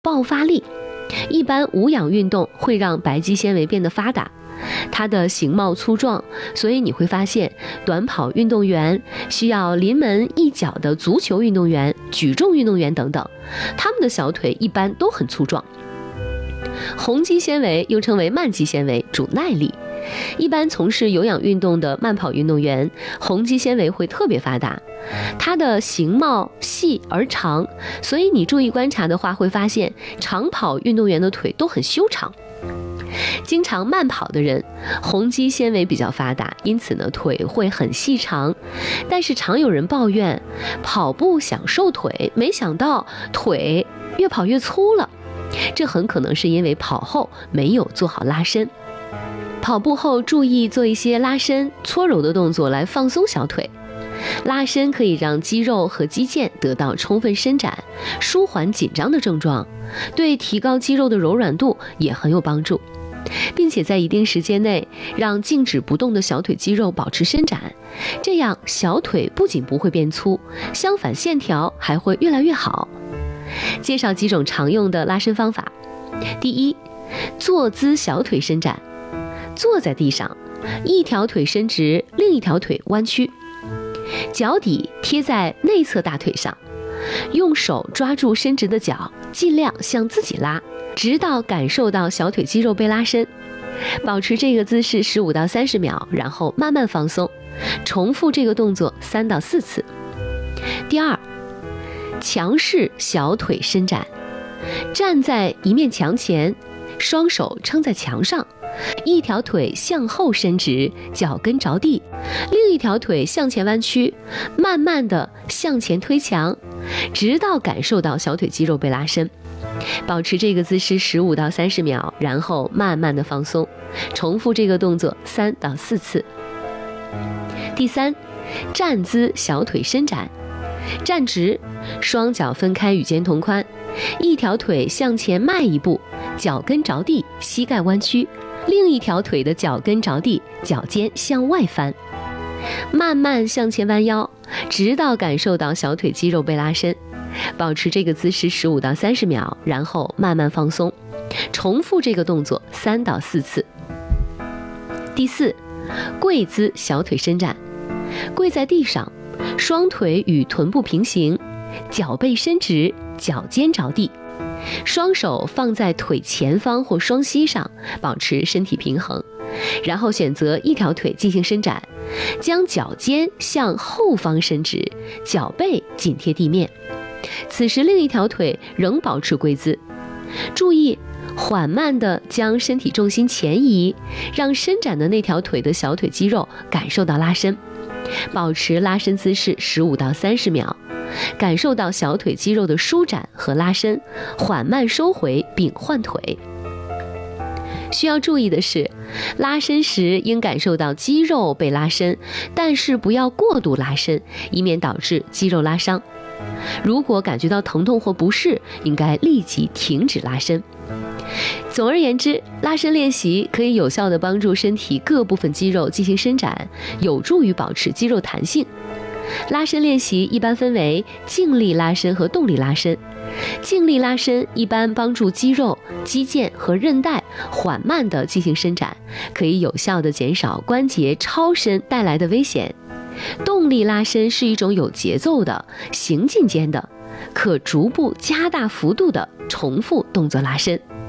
爆发力。一般无氧运动会让白肌纤维变得发达，它的形貌粗壮，所以你会发现短跑运动员、需要临门一脚的足球运动员、举重运动员等等，他们的小腿一般都很粗壮。红肌纤维又称为慢肌纤维，主耐力。一般从事有氧运动的慢跑运动员，红肌纤维会特别发达，它的形貌细而长，所以你注意观察的话，会发现长跑运动员的腿都很修长。经常慢跑的人，红肌纤维比较发达，因此呢，腿会很细长。但是常有人抱怨，跑步想瘦腿，没想到腿越跑越粗了。这很可能是因为跑后没有做好拉伸。跑步后注意做一些拉伸、搓揉的动作来放松小腿。拉伸可以让肌肉和肌腱得到充分伸展，舒缓紧张的症状，对提高肌肉的柔软度也很有帮助，并且在一定时间内让静止不动的小腿肌肉保持伸展，这样小腿不仅不会变粗，相反线条还会越来越好。介绍几种常用的拉伸方法。第一，坐姿小腿伸展。坐在地上，一条腿伸直，另一条腿弯曲，脚底贴在内侧大腿上，用手抓住伸直的脚，尽量向自己拉，直到感受到小腿肌肉被拉伸。保持这个姿势15到30秒，然后慢慢放松，重复这个动作3到4次。第二，墙式小腿伸展。站在一面墙前，双手撑在墙上，一条腿向后伸直，脚跟着地，另一条腿向前弯曲，慢慢地向前推墙，直到感受到小腿肌肉被拉伸。保持这个姿势15到30秒，然后慢慢地放松，重复这个动作3到4次。第三，站姿小腿伸展。站直，双脚分开与肩同宽，一条腿向前迈一步，脚跟着地，膝盖弯曲，另一条腿的脚跟着地，脚尖向外翻，慢慢向前弯腰，直到感受到小腿肌肉被拉伸。保持这个姿势15到30秒，然后慢慢放松，重复这个动作3到4次。第四，跪姿小腿伸展。跪在地上，双腿与臀部平行，脚背伸直，脚尖着地，双手放在腿前方或双膝上，保持身体平衡，然后选择一条腿进行伸展，将脚尖向后方伸直，脚背紧贴地面。此时另一条腿仍保持跪姿，注意缓慢地将身体重心前移，让伸展的那条腿的小腿肌肉感受到拉伸。保持拉伸姿势15到30秒，感受到小腿肌肉的舒展和拉伸，缓慢收回并换腿。需要注意的是，拉伸时应感受到肌肉被拉伸，但是不要过度拉伸，以免导致肌肉拉伤。如果感觉到疼痛或不适，应该立即停止拉伸。总而言之，拉伸练习可以有效地帮助身体各部分肌肉进行伸展，有助于保持肌肉弹性。拉伸练习一般分为静力拉伸和动力拉伸。静力拉伸一般帮助肌肉、肌腱和韧带缓慢地进行伸展，可以有效地减少关节超伸带来的危险。动力拉伸是一种有节奏的、行进间的、可逐步加大幅度的重复动作拉伸。